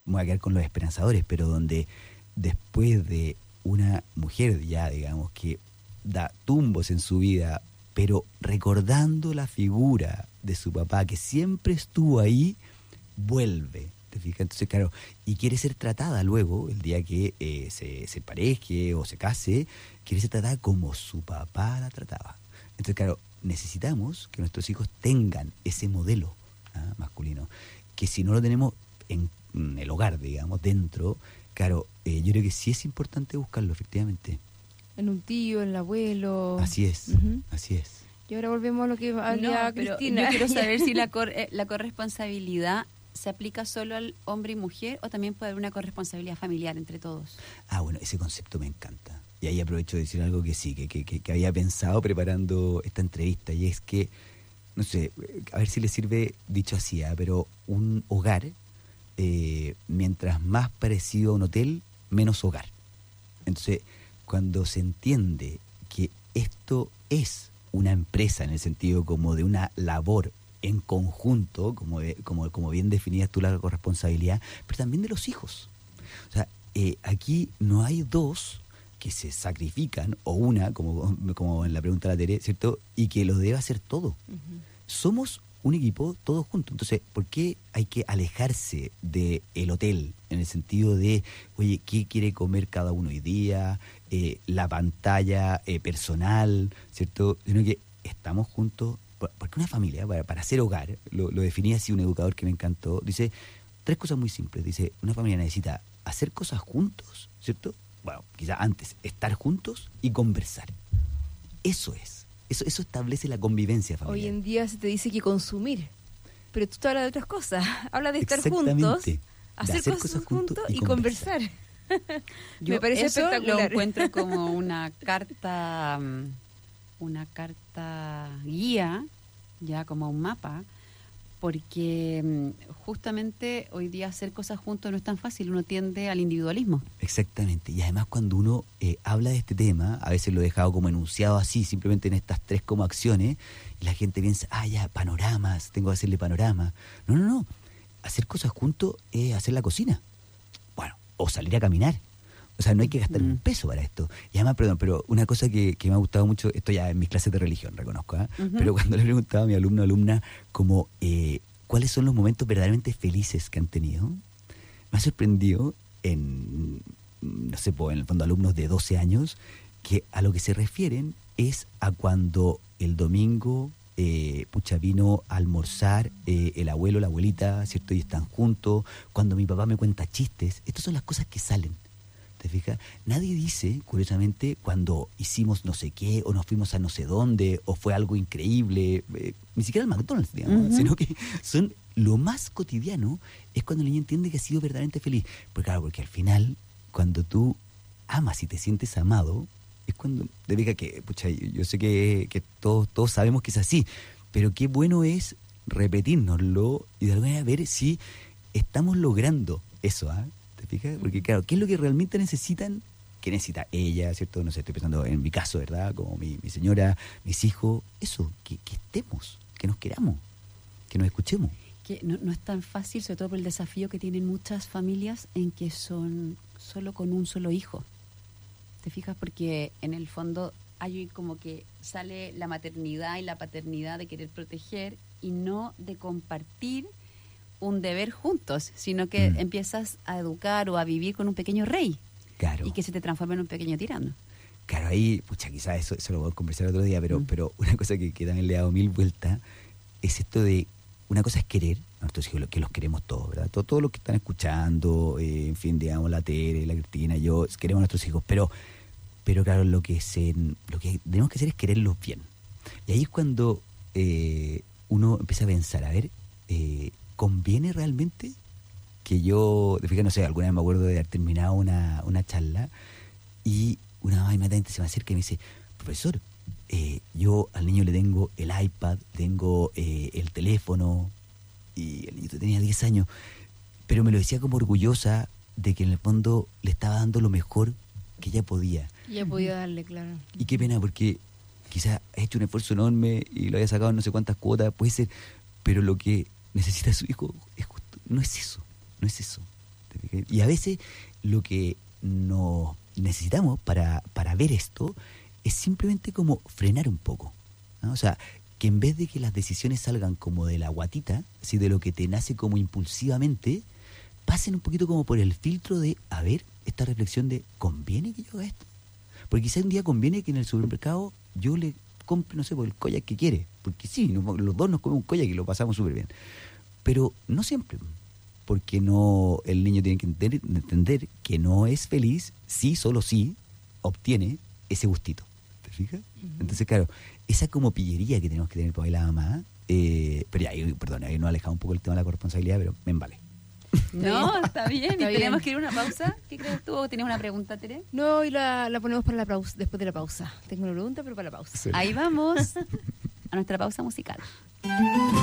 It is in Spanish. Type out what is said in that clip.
me voy a quedar con los esperanzadores, pero donde después de una mujer ya, digamos, que da tumbos en su vida, pero recordando la figura de su papá, que siempre estuvo ahí, vuelve. ¿Te fijas? Entonces, claro, y quiere ser tratada luego, el día que se pareje o se case, quiere ser tratada como su papá la trataba. Entonces, claro, necesitamos que nuestros hijos tengan ese modelo masculino, que si no lo tenemos en el hogar, digamos, dentro, claro, yo creo que sí es importante buscarlo, efectivamente. En un tío, en el abuelo. Así es, así es. Y ahora volvemos a lo que hablaba Cristina. Yo quiero saber si la corresponsabilidad se aplica solo al hombre y mujer o también puede haber una corresponsabilidad familiar entre todos. Bueno, ese concepto me encanta. Y ahí aprovecho de decir algo que sí, que había pensado preparando esta entrevista, y es que, no sé, a ver si le sirve dicho así, pero un hogar, mientras más parecido a un hotel, menos hogar. Entonces, cuando se entiende que esto es una empresa en el sentido como de una labor en conjunto, como bien definías tú la corresponsabilidad, pero también de los hijos. O sea, aquí no hay dos que se sacrifican, o una, como en la pregunta de la Tere, ¿cierto? Y que lo debe hacer todo. Uh-huh. Somos un equipo todos juntos. Entonces, ¿por qué hay que alejarse del hotel? En el sentido de, oye, ¿qué quiere comer cada uno hoy día? La pantalla personal, ¿cierto? Sino que estamos juntos, porque una familia, para hacer hogar, lo definía así un educador que me encantó, dice 3 cosas muy simples. Dice, una familia necesita hacer cosas juntos, ¿cierto? Bueno, quizás antes, estar juntos y conversar. Eso es. Eso establece la convivencia familiar. Hoy en día se te dice que consumir, pero tú te hablas de otras cosas. Hablas de estar juntos, hacer cosas juntos y conversar. Me parece eso espectacular. Lo encuentro como una carta guía, ya como un mapa, porque justamente hoy día hacer cosas juntos no es tan fácil, uno tiende al individualismo. Exactamente, y además cuando uno habla de este tema, a veces lo he dejado como enunciado así, simplemente en estas 3 como acciones, y la gente piensa, ya, panoramas, tengo que hacerle panorama. No, hacer cosas juntos es hacer la cocina, bueno, o salir a caminar. O sea, no hay que gastar un peso para esto. Y además, perdón, pero una cosa que me ha gustado mucho, esto ya en mis clases de religión, reconozco, pero cuando le preguntaba a mi alumno o alumna como cuáles son los momentos verdaderamente felices que han tenido, me ha sorprendido en el fondo alumnos de 12 años, que a lo que se refieren es a cuando el domingo vino a almorzar el abuelo, la abuelita, ¿cierto? Y están juntos, cuando mi papá me cuenta chistes. Estas son las cosas que salen. ¿Te fijas? Nadie dice, curiosamente, cuando hicimos no sé qué, o nos fuimos a no sé dónde, o fue algo increíble, ni siquiera al McDonald's, digamos, sino que son lo más cotidiano, es cuando el niño entiende que ha sido verdaderamente feliz. Porque al final, cuando tú amas y te sientes amado, es cuando te fijas que, yo sé que todos sabemos que es así, pero qué bueno es repetírnoslo y de alguna manera ver si estamos logrando eso, ¿te fijas? Porque claro, ¿qué es lo que realmente necesitan? ¿Qué necesita ella, cierto? No sé, estoy pensando en mi caso, ¿verdad? Como mi señora, mis hijos, eso, que estemos, que nos queramos, que nos escuchemos. Que no es tan fácil, sobre todo por el desafío que tienen muchas familias en que son solo con un solo hijo. ¿Te fijas? Porque en el fondo hay como que sale la maternidad y la paternidad de querer proteger y no de compartir un deber juntos, sino que empiezas a educar o a vivir con un pequeño rey. Claro. Y que se te transforma en un pequeño tirano. Claro, ahí, quizás eso lo voy a conversar otro día, pero una cosa que también le he dado 1000 vueltas es esto de, una cosa es querer a nuestros hijos, que los queremos todos, ¿verdad? Todos los que están escuchando, en fin, digamos, la Tere, la Cristina, yo, queremos a nuestros hijos, pero claro, lo que tenemos que hacer es quererlos bien. Y ahí es cuando uno empieza a pensar, a ver, ¿conviene realmente que yo, fíjate, no sé, alguna vez me acuerdo de haber terminado una charla y una mamá inmediatamente se me acerca y me dice, profesor, yo al niño le tengo el iPad, tengo el teléfono, y el niño tenía 10 años, pero me lo decía como orgullosa de que en el fondo le estaba dando lo mejor que ella podía. Ella podía darle, claro. Y qué pena, porque quizás ha hecho un esfuerzo enorme y lo haya sacado en no sé cuántas cuotas, puede ser, pero lo que necesita su hijo no es eso. Y a veces lo que nos necesitamos para ver esto es simplemente como frenar un poco, ¿no? O sea, que en vez de que las decisiones salgan como de la guatita, así de lo que te nace como impulsivamente, pasen un poquito como por el filtro de, a ver, esta reflexión de, ¿conviene que yo haga esto? Porque quizá un día conviene que en el supermercado yo le compre, no sé, por el koyak que quiere. Porque sí, los dos nos comemos un koyak y lo pasamos súper bien. Pero no siempre. Porque no, el niño tiene que entender que no es feliz si solo si obtiene ese gustito. ¿Te fijas? Uh-huh. Entonces, claro, esa como pillería que tenemos que tener para la mamá, pero ya, perdón, ahí nos alejamos un poco el tema de la corresponsabilidad, pero me vale. No, está bien. ¿Y tenemos que ir a una pausa? ¿Qué crees tú? ¿O tienes una pregunta, Tere? No, y la ponemos para la pausa, después de la pausa. Tengo una pregunta, pero para la pausa. Sí. Ahí vamos a nuestra pausa musical.